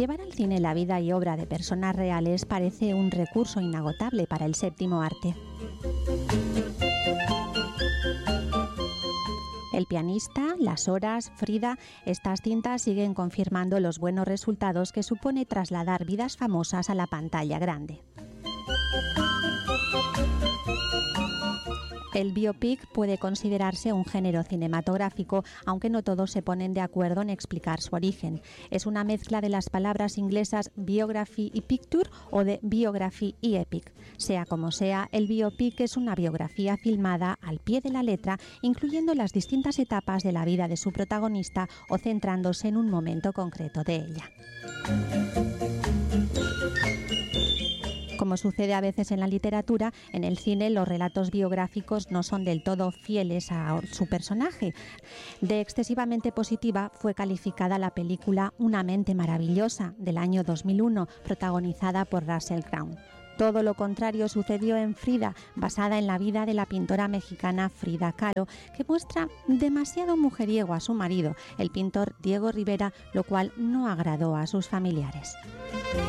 Llevar al cine la vida y obra de personas reales parece un recurso inagotable para el séptimo arte. El pianista, Las horas, Frida, estas cintas siguen confirmando los buenos resultados que supone trasladar vidas famosas a la pantalla grande. El biopic puede considerarse un género cinematográfico, aunque no todos se ponen de acuerdo en explicar su origen. Es una mezcla de las palabras inglesas biography y picture o de biography y epic. Sea como sea, el biopic es una biografía filmada al pie de la letra, incluyendo las distintas etapas de la vida de su protagonista o centrándose en un momento concreto de ella. Como sucede a veces en la literatura, en el cine los relatos biográficos no son del todo fieles a su personaje. De excesivamente positiva fue calificada la película Una mente maravillosa, del año 2001, protagonizada por Russell Crowe. Todo lo contrario sucedió en Frida, basada en la vida de la pintora mexicana Frida Kahlo, que muestra demasiado mujeriego a su marido, el pintor Diego Rivera, lo cual no agradó a sus familiares.